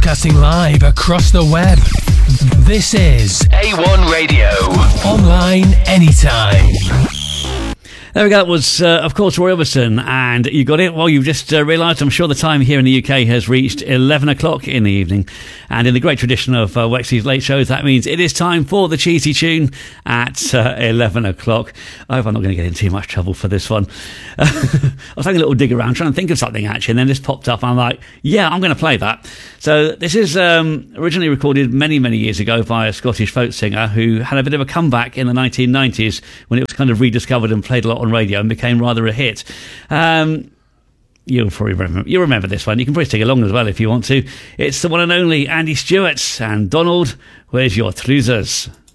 Broadcasting live across the web. This is A1 Radio. Online anytime. There we go. That was, of course, Roy Orbison, and you got it. Well, you've just realised, I'm sure the time here in the UK has reached 11 o'clock in the evening. And in the great tradition of Wexley's late shows, that means it is time for the cheesy tune at 11 o'clock. I hope I'm not going to get in too much trouble for this one. I was having a little dig around, trying to think of something, actually, and then this popped up. I'm like, yeah, I'm going to play that. So this is originally recorded many, many years ago by a Scottish folk singer who had a bit of a comeback in the 1990s when it was kind of rediscovered and played a lot on radio and became rather a hit. You'll remember this one. You can probably sing along as well if you want to. It's the one and only Andy Stewart and Donald, Where's Your Trousers?